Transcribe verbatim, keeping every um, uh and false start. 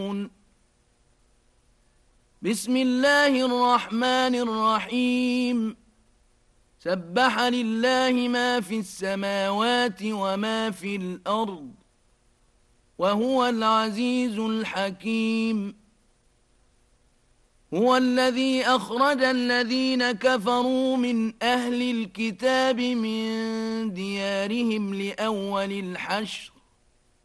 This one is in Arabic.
بسم الله الرحمن الرحيم سبح لله ما في السماوات وما في الأرض وهو العزيز الحكيم هو الذي أخرج الذين كفروا من أهل الكتاب من ديارهم لأول الحشر